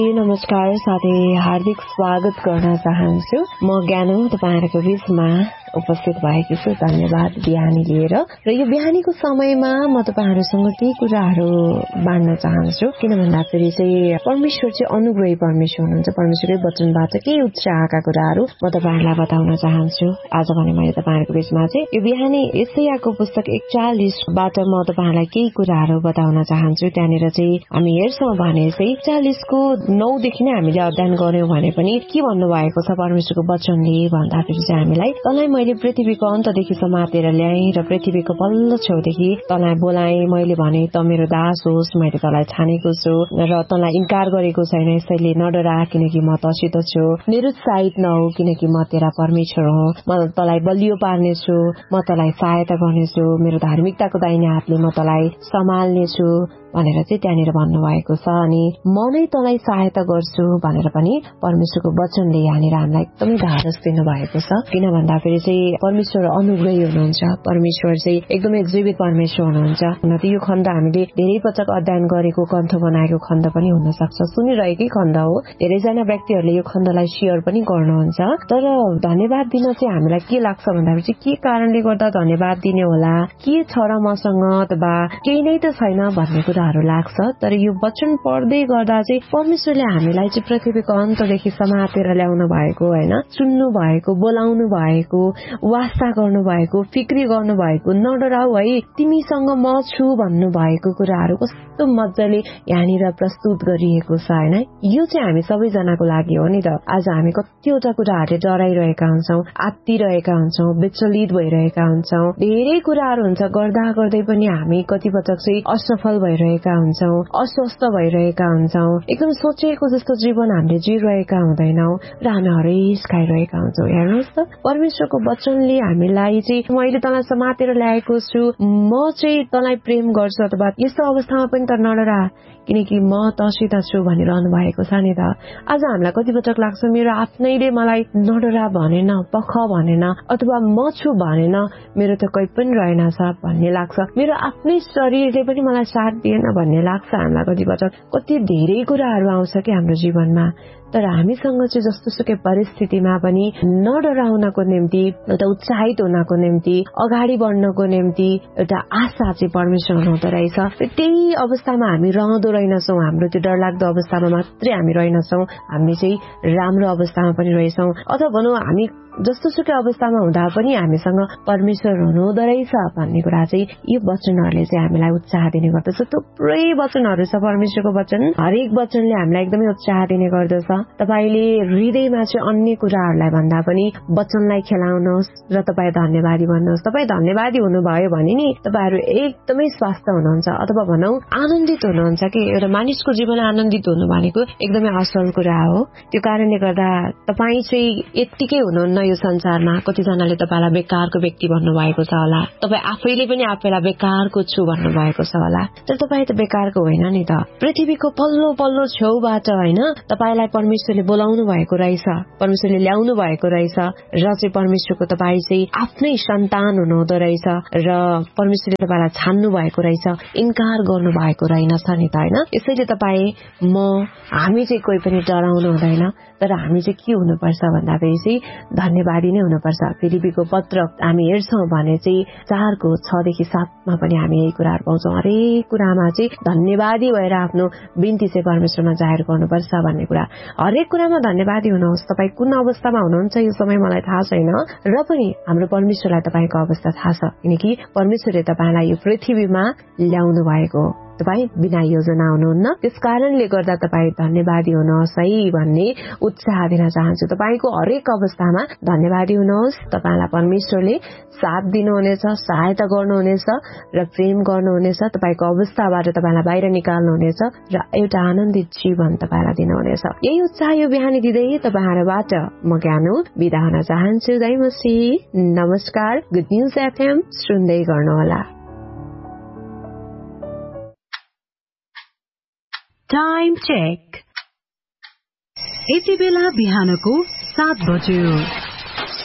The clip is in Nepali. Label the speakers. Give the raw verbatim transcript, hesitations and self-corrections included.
Speaker 1: नमस्कार साथै हार्दिक स्वागत गर्न चाहन्छु। म ज्ञानु तपाईहरुको बीचमा उपस्थित भएकी छु। धन्यवाद बिहानी लिएर। र यो बिहानीको समयमा म तपाईहरुसँग केही कुराहरु बाँड्न चाहन्छु। किन भन्दाखेरि चाहिँ परमेश्वर चाहिँ अनुग्रही परमेश्वर हुनुहुन्छ। परमेश्वरकै वचनबाट केही उत्साहका कुराहरु म तपाईहरुलाई बताउन चाहन्छु। आज भने मैले तपाईहरुको बीचमा चाहिँ यो बिहानी यशायाको पुस्तक एकचालीस बाट म तपाईहरुलाई केही कुराहरु बताउन चाहन्छु। त्यहाँनेर चाहिँ हामी हेर्छौं भने चाहिँ एकचालीस को नौ देखि नै हामीले अध्ययन गर्यौं भने पनि के भन्नु भएको छ परमेश्वरको वचनले भन्दाखेरि चाहिँ हामीलाई तँलाई मैले पृथ्वीको अन्तदेखि समातेर ल्याएँ र पृथ्वीको पल्लो छेउदेखि तँलाई बोलाएँ। मैले भने त मेरो दास होस्, मैले तँलाई छानेको छु र तँलाई इन्कार गरेको छैन। यसैले नडरा किनकि म तँसित छु। निरुत्साहित नहो किनकि म तेरा परमेश्वर हो। म तँलाई बलियो पार्नेछु, म तँलाई सहायता गर्नेछु। मेरो धार्मिकताको दाहिने हातले म तँलाई सम्हाल्नेछु भनेर चाहिँ त्यहाँनिर भन्नुभएको छ। अनि म नै तँलाई सहायता गर्छु भनेर पनि परमेश्वरको वचनले यहाँनिर हामीलाई एकदमै धारस दिनुभएको छ। किन भन्दाखेरि चाहिँ परमेश्वर अनुग्रही हुनुहुन्छ। परमेश्वर चाहिँ एकदमै जीवित परमेश्वर हुनुहुन्छ। हुन त यो खण्ड हामीले धेरै पटक अध्ययन गरेको कन्ठ बनाएको खण्ड पनि हुन सक्छ, सुनिरहेकै खण्ड हो। धेरैजना व्यक्तिहरूले यो खण्डलाई शेयर पनि गर्नुहुन्छ। तर धन्यवाद दिन चाहिँ हामीलाई के लाग्छ भन्दाखेरि चाहिँ के कारणले गर्दा धन्यवाद दिने होला, के छ र मसँग अथवा केही नै त छैन भन्ने कुराहरू लाग्छ। तर यो वचन पढ्दै गर्दा चाहिँ परमेश्वरले हामीलाई चाहिँ पृथ्वीको अन्तदेखि समातेर ल्याउनु भएको हैन, चुन्नु भएको, बोलाउनु भएको, वास्ता गर्नु भएको, फिक्री गर्नु भएको, नडराऊ है तिमीसँग म छु भन्नु भएको कुराहरू कस्तो मज्जाले यहाँनिर प्रस्तुत गरिएको छ हैन। यो चाहिँ हामी सबैजनाको लागि हो नि त। आज हामी कतिवटा कुराहरूले डराइरहेका हुन्छौं, आत्तिरहेका हुन्छौं, विचलित भइरहेका हुन्छौं। धेरै कुराहरू हुन्छ गर्दा गर्दै पनि हामी कति पटक चाहिँ असफल भइरहेका हुन्छौं, अस्वस्थ भइरहेका हुन्छौं। एकदम सोचेको जस्तो जीवन हामीले जिरहेका हुँदैनौं र हामी हरेस खाइरहेका हुन्छौं। हेर्नुहोस् त परमेश्वरको वचनले हामीलाई चाहिँ मैले तँलाई समातेर ल्याएको छु, म चाहिँ तँलाई प्रेम गर्छु अथवा यस्तो अवस्थामा पनि त नडरा किनकि म तँसित छु भनिरहनु भएको छ नि त। आज हामीलाई कति पटक लाग्छ मेरो आफ्नैले मलाई नडरा भनेन, पख भनेन अथवा म छु भनेन, मेरो त कोही पनि रहेनछ भन्ने लाग्छ। मेरो आफ्नै शरीरले पनि मलाई साथ दिएन भन्ने लाग्छ हामीलाई कति पटक। कति धेरै कुराहरू आउँछ कि हाम्रो जीवनमा। तर हामीसँग चाहिँ जस्तो सुकै परिस्थितिमा पनि नडराउनको निम्ति, एउटा उत्साहित हुनको निम्ति, अगाडि बढ्नको निम्ति एउटा आशा चाहिँ परमेश्वर हुँदो रहेछ। त्यही अवस्थामा हामी रहँदो रहेनछौँ। हाम्रो त्यो डरलाग्दो अवस्थामा मात्रै हामी रहेनछौँ, हामी चाहिँ राम्रो अवस्थामा पनि रहेछौँ। अथवा भनौँ हामी जस्तो सुकै अवस्थामा हुँदा पनि हामीसँग परमेश्वर हुनुहुँदो रहेछ भन्ने कुरा चाहिँ यो वचनहरूले चाहिँ हामीलाई उत्साह दिने गर्दछ। थुप्रै वचनहरू छ परमेश्वरको वचन, हरेक वचनले हामीलाई एकदमै उत्साह दिने गर्दछ। तपाईले हृदयमा चाहिँ अन्य कुराहरूलाई भन्दा पनि वचनलाई खेलाउनुहोस् र तपाईँ धन्यवादी भन्नुहोस्। तपाईँ धन्यवादी हुनुभयो भने नि तपाईँहरू एकदमै स्वस्थ हुनुहुन्छ अथवा भनौँ आनन्दित हुनुहुन्छ। कि एउटा मानिसको जीवन आनन्दित हुनु भनेको एकदमै असल कुरा हो। त्यो कारणले गर्दा तपाईँ चाहिँ यत्तिकै हुनुहुन्न यो संसारमा। कतिजनाले तपाईँलाई बेकारको व्यक्ति भन्नुभएको छ होला, तपाईँ आफैले पनि आफैलाई बेकारको छु भन्नुभएको छ होला। तर तपाईँ त बेकारको होइन नि त। पृथ्वीको पल्लो पल्लो छेउबाट होइन तपाईँलाई परमेश्वरले बोलाउनु भएको रहेछ, परमेश्वरले ल्याउनु भएको रहेछ र चाहिँ परमेश्वरको तपाईँ चाहिँ आफ्नै सन्तान हुनुहुँदो रहेछ र परमेश्वरले तपाईँलाई छान्नु भएको रहेछ, इन्कार गर्नु भएको रहेनछ नि त होइन। यसैले तपाईँ म हामी चाहिँ कोही पनि डराउनु हुँदैन। तर हामी चाहिँ के हुनुपर्छ भन्दाखेरि चाहिँ धन्यवादी नै हुनुपर्छ। फिलिपीको पत्र हामी हेर्छौं भने चाहिँ चारको छदेखि सातमा पनि हामी यही कुराहरू पाउँछौँ। हरेक कुरामा चाहिँ धन्यवादी भएर आफ्नो बिन्ती चाहिँ परमेश्वरमा जाहेर गर्नुपर्छ भन्ने कुरा। हरेक कुरामा धन्यवादी हुनुहोस्। तपाईँ कुन अवस्थामा हुनुहुन्छ यो समय मलाई थाहा छैन र पनि हाम्रो परमेश्वरलाई तपाईँको अवस्था थाहा छ। किनकि परमेश्वरले तपाईँलाई यो पृथ्वीमा ल्याउनु भएको हो। तपाईँ बिना योजना हुनुहुन्न। त्यस कारणले गर्दा तपाईँ धन्यवादी हुनुहोस् है भन्ने उत्साह दिन चाहन्छु। तपाईँको हरेक अवस्थामा धन्यवादी हुनुहोस्। तपाईँलाई परमेश्वरले साथ दिनुहुनेछ, सहायता गर्नुहुनेछ र प्रेम गर्नुहुनेछ। तपाईँको अवस्थाबाट तपाईँलाई बाहिर निकाल्नुहुनेछ र एउटा आनन्दित जीवन तपाईँलाई दिनुहुनेछ। यही उत्साह यो बिहानी दिँदै तपाईँहरूबाट म ज्ञानु बिदा हुन चाहन्छु। जय मसीह। नमस्कार। गुड न्युज एफएम सुन्दै गर्नुहोला।
Speaker 2: Time check. यति बेला बिहानको सात बज्यो।